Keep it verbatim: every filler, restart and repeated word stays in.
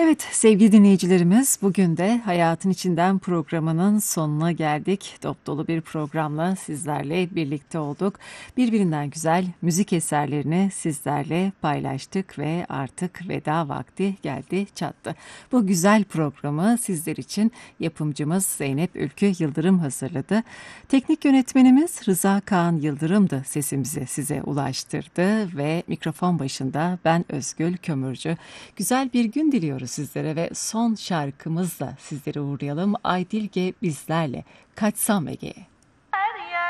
Evet sevgili dinleyicilerimiz, bugün de Hayatın İçinden programının sonuna geldik. Dop dolu bir programla sizlerle birlikte olduk. Birbirinden güzel müzik eserlerini sizlerle paylaştık ve artık veda vakti geldi çattı. Bu güzel programı sizler için yapımcımız Zeynep Ülkü Yıldırım hazırladı. Teknik yönetmenimiz Rıza Kaan Yıldırım'dı, sesimizi size ulaştırdı ve mikrofon başında ben Özgül Kömürcü. Güzel bir gün diliyoruz sizlere ve son şarkımızla sizleri uğurlayalım. Aydilge bizlerle, Kaçsam Ege'ye.